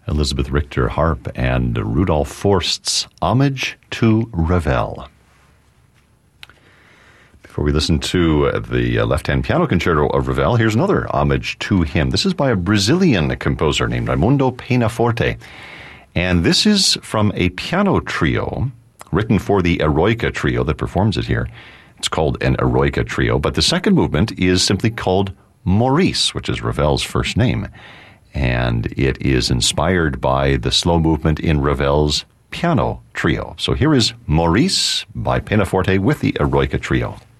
Elizabeth Richter harp and Rudolf Forst's Homage to Ravel. Before we listen to the left-hand piano concerto of Ravel, here's another homage to him. This is by a Brazilian composer named Raimundo Penaforte. And this is from a piano trio written for the Eroica Trio that performs it here. It's called an Eroica Trio, but the second movement is simply called Maurice, which is Ravel's first name. And it is inspired by the slow movement in Ravel's piano trio. So here is Maurice by Penaforte with the Eroica Trio.